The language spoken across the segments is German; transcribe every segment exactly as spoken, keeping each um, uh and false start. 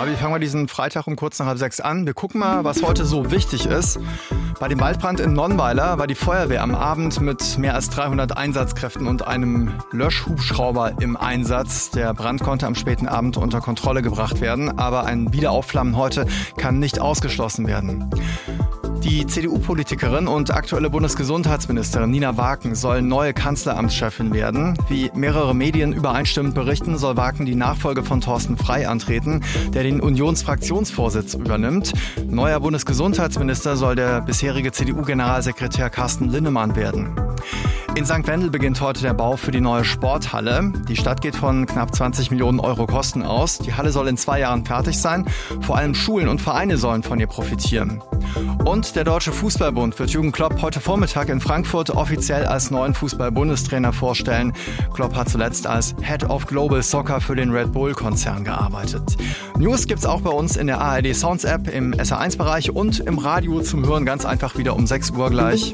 Ja, wir fangen mal diesen Freitag um kurz nach halb sechs an. Wir gucken mal, was heute so wichtig ist. Bei dem Waldbrand in Nonnweiler war die Feuerwehr am Abend mit mehr als dreihundert Einsatzkräften und einem Löschhubschrauber im Einsatz. Der Brand konnte am späten Abend unter Kontrolle gebracht werden, aber ein Wiederaufflammen heute kann nicht ausgeschlossen werden. Die C D U-Politikerin und aktuelle Bundesgesundheitsministerin Nina Waken soll neue Kanzleramtschefin werden. Wie mehrere Medien übereinstimmend berichten, soll Waken die Nachfolge von Thorsten Frey antreten, der den Unionsfraktionsvorsitz übernimmt. Neuer Bundesgesundheitsminister soll der bisherige C D U-Generalsekretär Carsten Linnemann werden. In Sankt Wendel beginnt heute der Bau für die neue Sporthalle. Die Stadt geht von knapp zwanzig Millionen Euro Kosten aus. Die Halle soll in zwei Jahren fertig sein. Vor allem Schulen und Vereine sollen von ihr profitieren. Und der Deutsche Fußballbund wird Jürgen Klopp heute Vormittag in Frankfurt offiziell als neuen Fußball-Bundestrainer vorstellen. Klopp hat zuletzt als Head of Global Soccer für den Red Bull-Konzern gearbeitet. News gibt's auch bei uns in der A R D Sounds App, im S R eins Bereich und im Radio zum Hören ganz einfach wieder um sechs Uhr gleich.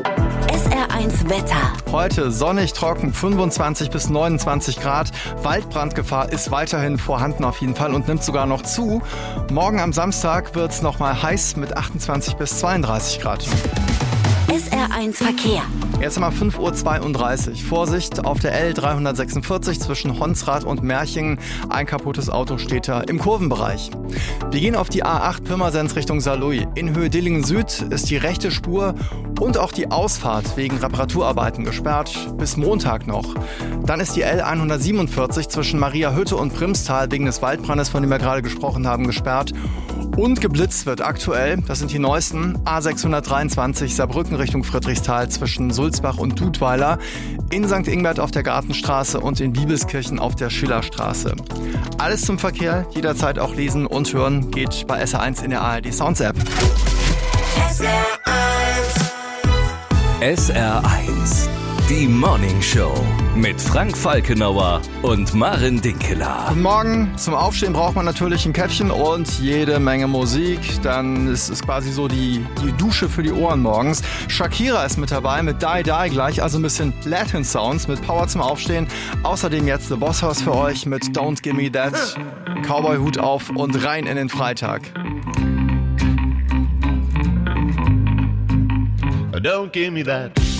S R eins Wetter. Heute sonnig, trocken, fünfundzwanzig bis neunundzwanzig Grad. Waldbrandgefahr ist weiterhin vorhanden auf jeden Fall und nimmt sogar noch zu. Morgen am Samstag wird es nochmal heiß mit achtundzwanzig bis zweiunddreißig Grad. S R eins Verkehr. Jetzt mal fünf Uhr zweiunddreißig. Vorsicht auf der L dreihundertsechsundvierzig zwischen Honsrad und Merchingen. Ein kaputtes Auto steht da im Kurvenbereich. Wir gehen auf die A acht Pirmasens Richtung Saarlouis. In Höhe Dillingen Süd ist die rechte Spur und auch die Ausfahrt wegen Reparaturarbeiten gesperrt. Bis Montag noch. Dann ist die L hundertsiebenundvierzig zwischen Mariahütte und Primstal wegen des Waldbrandes, von dem wir gerade gesprochen haben, gesperrt. Und geblitzt wird aktuell, das sind die neuesten, A sechshundertdreiundzwanzig Saarbrücken Richtung Friedrichsthal zwischen Sulzbach und Dudweiler, in Sankt Ingbert auf der Gartenstraße und in Wiebelskirchen auf der Schillerstraße. Alles zum Verkehr, jederzeit auch lesen und hören, geht bei S R eins in der A R D Sounds App. S R eins. S R eins, die Morning Show mit Frank Falkenauer und Maren Dinkeler. Guten Morgen. Zum Aufstehen braucht man natürlich ein Käffchen und jede Menge Musik. Dann ist es quasi so die, die Dusche für die Ohren morgens. Shakira ist mit dabei mit Die Die gleich, also ein bisschen Latin Sounds mit Power zum Aufstehen. Außerdem jetzt The Boss House für euch mit Don't Give Me That. Cowboy-Hut auf und rein in den Freitag. Don't give me that.